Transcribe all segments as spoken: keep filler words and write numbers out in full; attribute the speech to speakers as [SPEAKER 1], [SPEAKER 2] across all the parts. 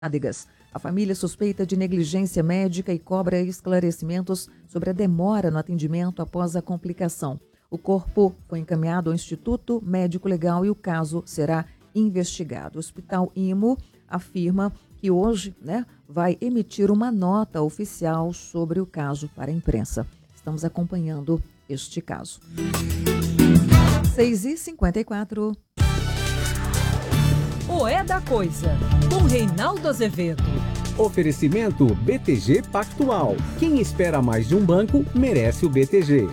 [SPEAKER 1] nádegas. A família suspeita de negligência médica e cobra esclarecimentos sobre a demora no atendimento após a complicação. O corpo foi encaminhado ao Instituto Médico Legal e o caso será investigado. O Hospital Imo afirma que hoje, né, vai emitir uma nota oficial sobre o caso para a imprensa. Estamos acompanhando este caso. seis e cinquenta e quatro.
[SPEAKER 2] O É da Coisa, com Reinaldo Azevedo.
[SPEAKER 3] Oferecimento B T G Pactual. Quem espera mais de um banco, merece o B T G.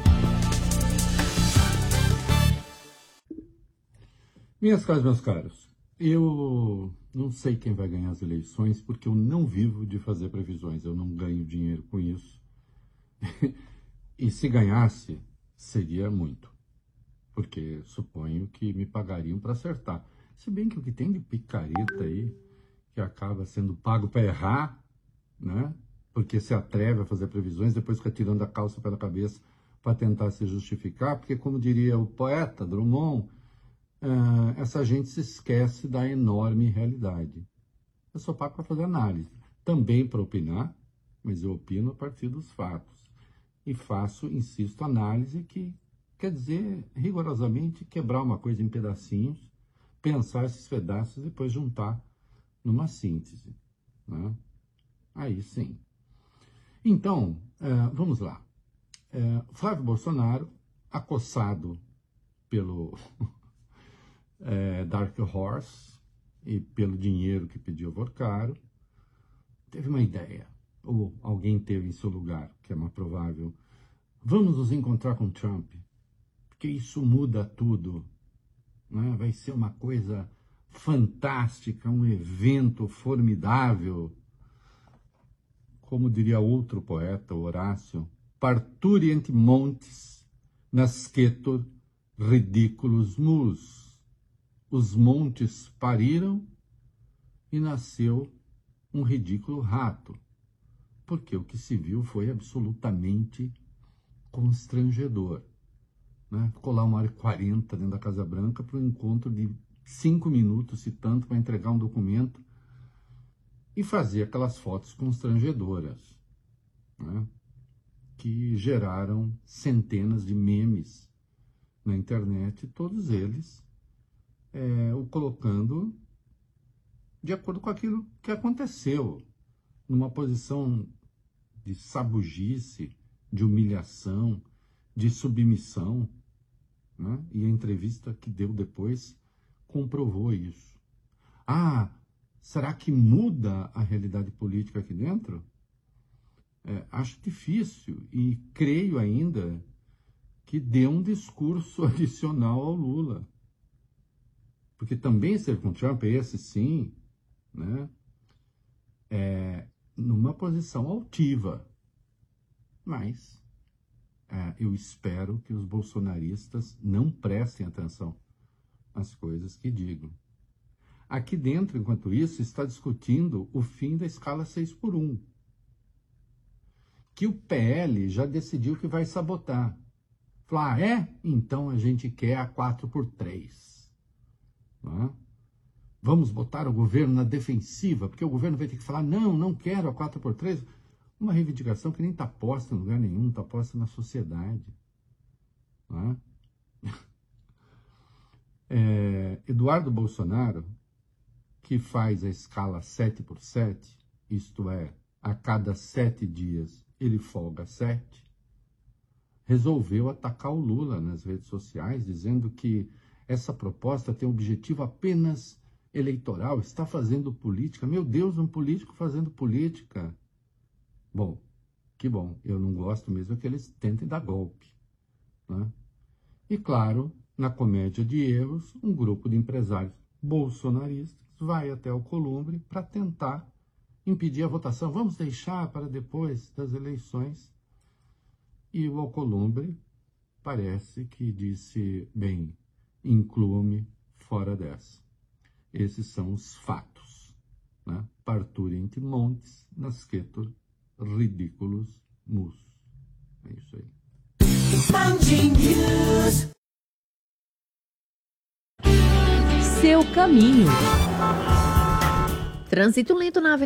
[SPEAKER 4] Minhas caras, meus caros, eu não sei quem vai ganhar as eleições porque eu não vivo de fazer previsões, eu não ganho dinheiro com isso. E se ganhasse, seria muito, porque suponho que me pagariam para acertar. Se bem que o que tem de picareta aí, que acaba sendo pago para errar, né? Porque se atreve a fazer previsões, depois fica tirando a calça pela cabeça para tentar se justificar, porque como diria o poeta Drummond, Uh, essa gente se esquece da enorme realidade. Eu sou pago para fazer análise, também para opinar, mas eu opino a partir dos fatos. E faço, insisto, análise que quer dizer, rigorosamente, quebrar uma coisa em pedacinhos, pensar esses pedaços e depois juntar numa síntese, né? Aí sim. Então, uh, vamos lá. Uh, Flávio Bolsonaro, acossado pelo... É, Dark Horse e pelo dinheiro que pediu Vorcaro, teve uma ideia, ou alguém teve em seu lugar, que é mais provável. Vamos nos encontrar com Trump, porque isso muda tudo, né? Vai ser uma coisa fantástica, um evento formidável. Como diria outro poeta, Horácio, parturient montes nascetur ridiculus mus. Os montes pariram e nasceu um ridículo rato, porque o que se viu foi absolutamente constrangedor, né? Ficou lá uma hora e quarenta dentro da Casa Branca para um encontro de cinco minutos, se tanto, para entregar um documento e fazer aquelas fotos constrangedoras, né? Que geraram centenas de memes na internet, todos eles É, o colocando de acordo com aquilo que aconteceu, numa posição de sabugice, de humilhação, de submissão, né? E a entrevista que deu depois comprovou isso. Ah, será que muda a realidade política aqui dentro? É, acho difícil e creio ainda que dê um discurso adicional ao Lula. Porque também ser com Trump, esse sim, né, é numa posição altiva. Mas é, eu espero que os bolsonaristas não prestem atenção às coisas que digo. Aqui dentro, enquanto isso, está discutindo o fim da escala seis por um. Que o P L já decidiu que vai sabotar. Falar, ah, é? Então a gente quer a quatro por três. Né? Vamos botar o governo na defensiva, porque o governo vai ter que falar, não, não quero a quatro por três. Uma reivindicação que nem está posta em lugar nenhum, está posta na sociedade. Né? É, Eduardo Bolsonaro, que faz a escala sete por sete, isto é, a cada sete dias ele folga sete, resolveu atacar o Lula nas redes sociais, dizendo que essa proposta tem objetivo apenas eleitoral, está fazendo política. Meu Deus, um político fazendo política. Bom, que bom. Eu não gosto mesmo que eles tentem dar golpe, né? E claro, na comédia de erros, um grupo de empresários bolsonaristas vai até o Alcolumbre para tentar impedir a votação. Vamos deixar para depois das eleições. E o Alcolumbre parece que disse, bem, inclua-me fora dessa. Esses são os fatos, né? Parturient montes nascetur ridiculus mus. É isso aí.
[SPEAKER 2] Seu caminho.
[SPEAKER 5] Trânsito lento na Avenida